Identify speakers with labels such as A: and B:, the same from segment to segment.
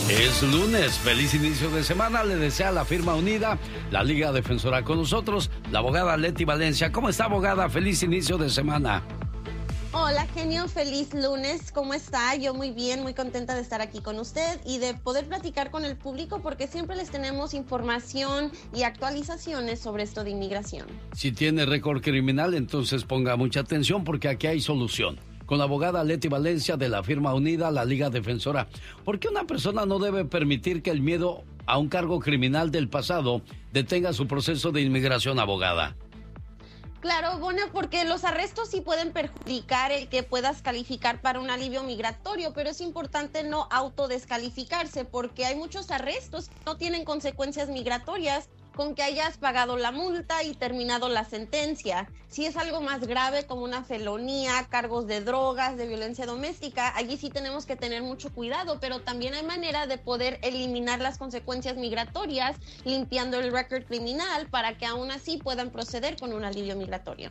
A: Es lunes, feliz inicio de semana, le desea la firma unida, la Liga Defensora. Con nosotros, la abogada Leti Valencia. ¿Cómo está, abogada? Feliz inicio de semana.
B: Hola, genio, feliz lunes, ¿cómo está? Yo muy bien, muy contenta de estar aquí con usted y de poder platicar con el público porque siempre les tenemos información y actualizaciones sobre esto de inmigración.
A: Si tiene récord criminal, entonces ponga mucha atención porque aquí hay solución. Con la abogada Leti Valencia de la firma unida, la Liga Defensora. ¿Por qué una persona no debe permitir que el miedo a un cargo criminal del pasado detenga su proceso de inmigración, abogada?
B: Claro, bueno, porque los arrestos sí pueden perjudicar el que puedas calificar para un alivio migratorio, pero es importante no autodescalificarse porque hay muchos arrestos que no tienen consecuencias migratorias con que hayas pagado la multa y terminado la sentencia. Si es algo más grave como una felonía, cargos de drogas, de violencia doméstica, allí sí tenemos que tener mucho cuidado, pero también hay manera de poder eliminar las consecuencias migratorias limpiando el récord criminal para que aún así puedan proceder con un alivio migratorio.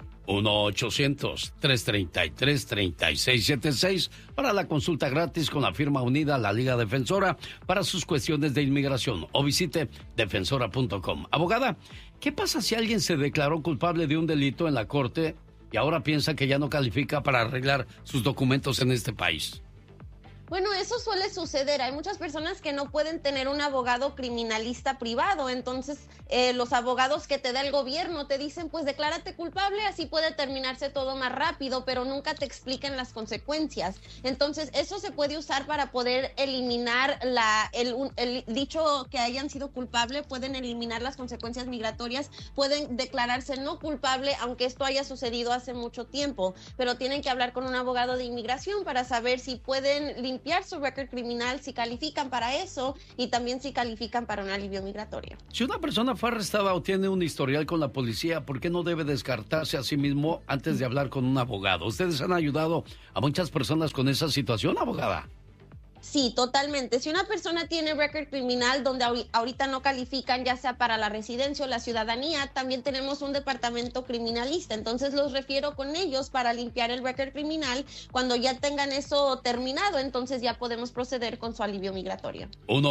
A: 1-800-333-3676 para la consulta gratis con la firma unida, la Liga Defensora, para sus cuestiones de inmigración, o visite defensora.com. Abogada, ¿qué pasa si alguien se declaró culpable de un delito en la corte y ahora piensa que ya no califica para arreglar sus documentos en este país?
B: Bueno, eso suele suceder. Hay muchas personas que no pueden tener un abogado criminalista privado. Entonces, los abogados que te da el gobierno te dicen, pues declárate culpable, así puede terminarse todo más rápido, pero nunca te explican las consecuencias. Entonces, eso se puede usar para poder eliminar el dicho que hayan sido culpable, pueden eliminar las consecuencias migratorias, pueden declararse no culpable, aunque esto haya sucedido hace mucho tiempo, pero tienen que hablar con un abogado de inmigración para saber si pueden limpiar su récord criminal, si califican para eso y también si califican para un alivio migratorio.
A: Si una persona fue arrestada o tiene un historial con la policía, ¿por qué no debe descartarse a sí mismo antes de hablar con un abogado? ¿Ustedes han ayudado a muchas personas con esa situación, abogada?
B: Sí, totalmente. Si una persona tiene récord criminal donde ahorita no califican, ya sea para la residencia o la ciudadanía, también tenemos un departamento criminalista. Entonces los refiero con ellos para limpiar el récord criminal. Cuando ya tengan eso terminado, entonces ya podemos proceder con su alivio migratorio.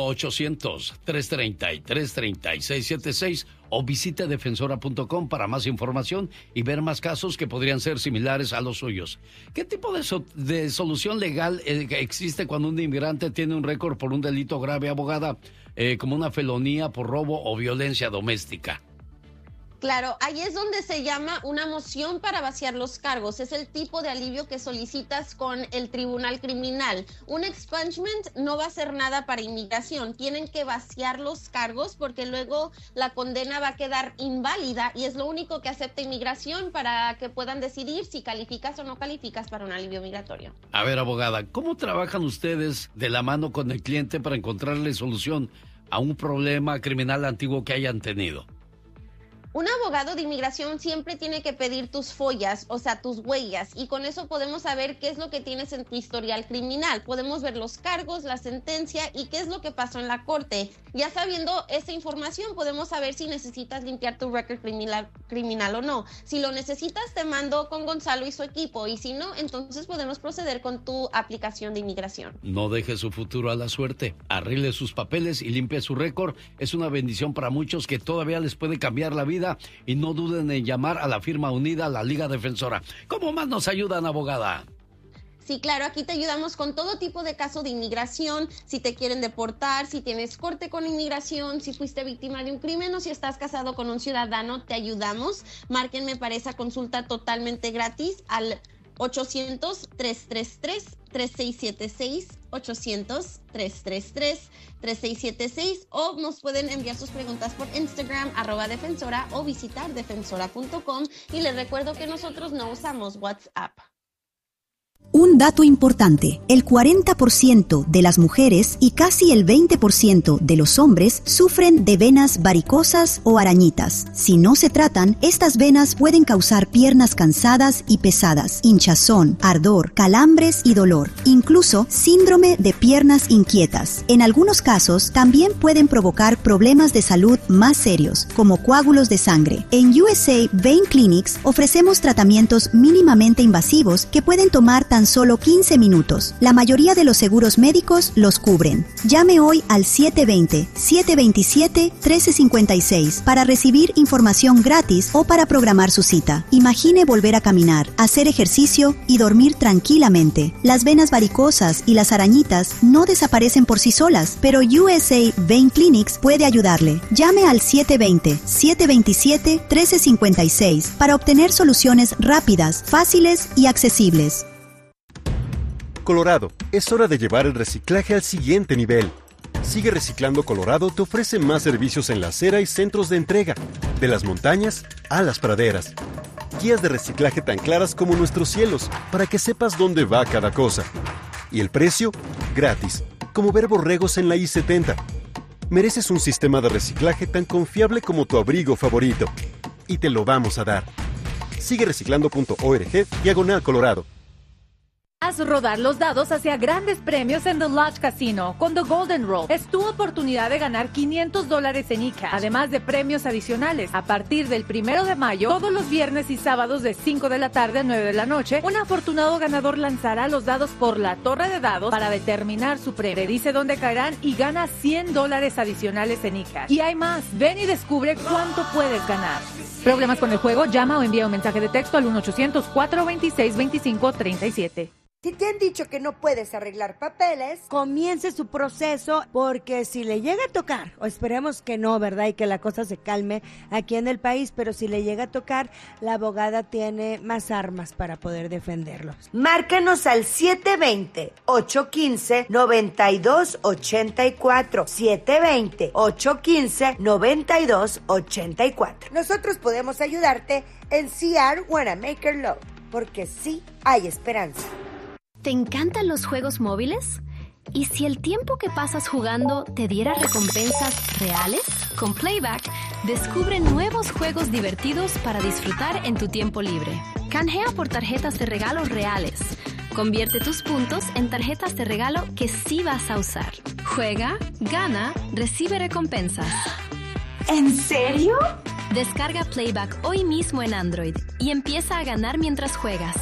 A: 1-800-333-3676 o visite defensora.com para más información y ver más casos que podrían ser similares a los suyos. ¿Qué tipo de solución legal existe cuando un inmigrante tiene un récord por un delito grave, abogada, como una felonía por robo o violencia doméstica?
B: Claro, ahí es donde se llama una moción para vaciar los cargos. Es el tipo de alivio que solicitas con el tribunal criminal. Un expungement no va a hacer nada para inmigración. Tienen que vaciar los cargos porque luego la condena va a quedar inválida y es lo único que acepta inmigración para que puedan decidir si calificas o no calificas para un alivio migratorio.
A: A ver, abogada, ¿cómo trabajan ustedes de la mano con el cliente para encontrarle solución a un problema criminal antiguo que hayan tenido?
B: Un abogado de inmigración siempre tiene que pedir tus follas, o sea, tus huellas, y con eso podemos saber qué es lo que tienes en tu historial criminal. Podemos ver los cargos, la sentencia y qué es lo que pasó en la corte. Ya sabiendo esa información, podemos saber si necesitas limpiar tu récord criminal o no. Si lo necesitas, te mando con Gonzalo y su equipo, y si no, entonces podemos proceder con tu aplicación de inmigración.
A: No deje su futuro a la suerte. Arregle sus papeles y limpie su récord. Es una bendición para muchos que todavía les puede cambiar la vida. Y no duden en llamar a la firma unida, la Liga Defensora. ¿Cómo más nos ayudan, abogada?
B: Sí, claro, aquí te ayudamos con todo tipo de caso de inmigración, si te quieren deportar, si tienes corte con inmigración, si fuiste víctima de un crimen o si estás casado con un ciudadano, te ayudamos. Márquenme para esa consulta totalmente gratis al 800-333-3676, 800-333-3676, o nos pueden enviar sus preguntas por Instagram, @defensora, o visitar defensora.com. Y les recuerdo que nosotros no usamos WhatsApp.
C: Un dato importante, el 40% de las mujeres y casi el 20% de los hombres sufren de venas varicosas o arañitas. Si no se tratan, estas venas pueden causar piernas cansadas y pesadas, hinchazón, ardor, calambres y dolor, incluso síndrome de piernas inquietas. En algunos casos, también pueden provocar problemas de salud más serios, como coágulos de sangre. En USA Vein Clinics ofrecemos tratamientos mínimamente invasivos que pueden tomar tan solo 15 minutos. La mayoría de los seguros médicos los cubren. Llame hoy al 720-727-1356 para recibir información gratis o para programar su cita. Imagine volver a caminar, hacer ejercicio y dormir tranquilamente. Las venas varicosas y las arañitas no desaparecen por sí solas, pero USA Vein Clinics puede ayudarle. Llame al 720-727-1356 para obtener soluciones rápidas, fáciles y accesibles.
D: Colorado, es hora de llevar el reciclaje al siguiente nivel. Sigue Reciclando Colorado te ofrece más servicios en la acera y centros de entrega, de las montañas a las praderas. Guías de reciclaje tan claras como nuestros cielos, para que sepas dónde va cada cosa. Y el precio, gratis, como ver borregos en la I-70. Mereces un sistema de reciclaje tan confiable como tu abrigo favorito. Y te lo vamos a dar. Sigue reciclando.org/Colorado.
E: Haz rodar los dados hacia grandes premios en The Lodge Casino con The Golden Roll. Es tu oportunidad de ganar $500 en eCash, además de premios adicionales. A partir del 1 de mayo, todos los viernes y sábados de 5 de la tarde a 9 de la noche, un afortunado ganador lanzará los dados por la torre de dados para determinar su premio. Predice dónde caerán y gana $100 adicionales en eCash. Y hay más. Ven y descubre cuánto puedes ganar. ¿Problemas con el juego? Llama o envía un mensaje de texto al 1-800-426-2537.
F: Si te han dicho que no puedes arreglar papeles, comience su proceso, porque si le llega a tocar, o esperemos que no, ¿verdad? Y que la cosa se calme aquí en el país, pero si le llega a tocar, la abogada tiene más armas para poder defenderlos. Márcanos al 720-815-9284. 720-815-9284. Nosotros podemos ayudarte en CR Wanamaker Law, porque sí hay esperanza.
G: ¿Te encantan los juegos móviles? ¿Y si el tiempo que pasas jugando te diera recompensas reales? Con Playback, descubre nuevos juegos divertidos para disfrutar en tu tiempo libre. Canjea por tarjetas de regalo reales. Convierte tus puntos en tarjetas de regalo que sí vas a usar. Juega, gana, recibe recompensas.
F: ¿En serio?
G: Descarga Playback hoy mismo en Android y empieza a ganar mientras juegas.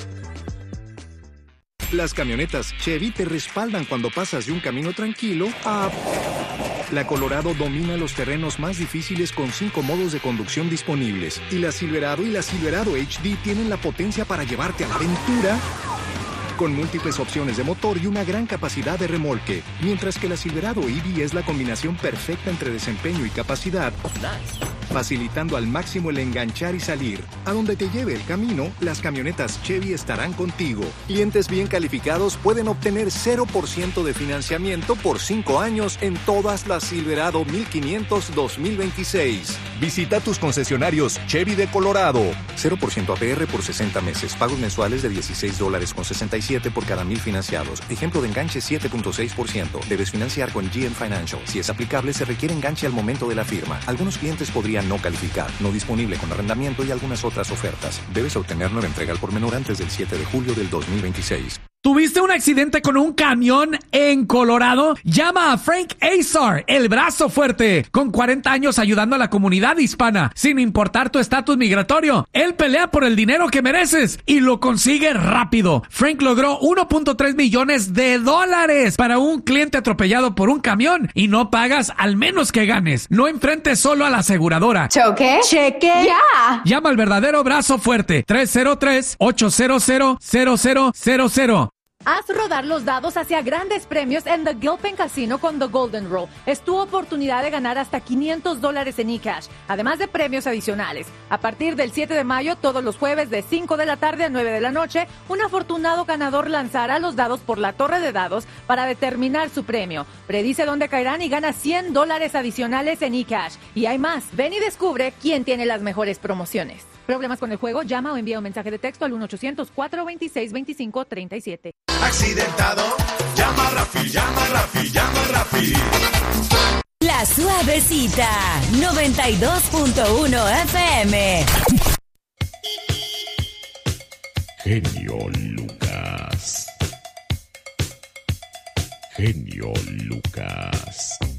H: Las camionetas Chevy te respaldan cuando pasas de un camino tranquilo a... La Colorado domina los terrenos más difíciles con 5 modos de conducción disponibles. Y la Silverado y la Silverado HD tienen la potencia para llevarte a la aventura con múltiples opciones de motor y una gran capacidad de remolque. Mientras que la Silverado EV es la combinación perfecta entre desempeño y capacidad, facilitando al máximo el enganchar y salir. A donde te lleve el camino, las camionetas Chevy estarán contigo. Clientes bien calificados pueden obtener 0% de financiamiento por 5 años en todas las Silverado 1500 2026. Visita tus concesionarios Chevy de Colorado. 0% APR por 60 meses. Pagos mensuales de $16.67 por cada 1,000 financiados. Ejemplo de enganche 7.6%. Debes financiar con GM Financial. Si es aplicable, se requiere enganche al momento de la firma. Algunos clientes podrían no calificar. No disponible con arrendamiento y algunas otras ofertas. Debes obtener nueva entrega al por menor antes del 7 de julio del 2026.
I: ¿Tuviste un accidente con un camión en Colorado? Llama a Frank Azar, el brazo fuerte, con 40 años ayudando a la comunidad hispana, sin importar tu estatus migratorio. Él pelea por el dinero que mereces y lo consigue rápido. Frank logró $1.3 millones para un cliente atropellado por un camión y no pagas al menos que ganes. No enfrentes solo a la aseguradora.
F: ¿Choque? ¡Cheque! ¡Ya!
I: Llama al verdadero brazo fuerte, 303-800-0000.
E: Haz rodar los dados hacia grandes premios en The Gilpin Casino con The Golden Roll. Es tu oportunidad de ganar hasta $500 en eCash, además de premios adicionales. A partir del 7 de mayo, todos los jueves de 5 de la tarde a 9 de la noche, un afortunado ganador lanzará los dados por la torre de dados para determinar su premio. Predice dónde caerán y gana $100 adicionales en eCash. Y hay más. Ven y descubre quién tiene las mejores promociones. ¿Problemas con el juego? Llama o envía un mensaje de texto al 1-800-426-2537.
J: Accidentado, llama a Rafi, llama a Rafi, llama a Rafi.
K: La Suavecita, 92.1 FM.
L: Genio Lucas. Genio Lucas.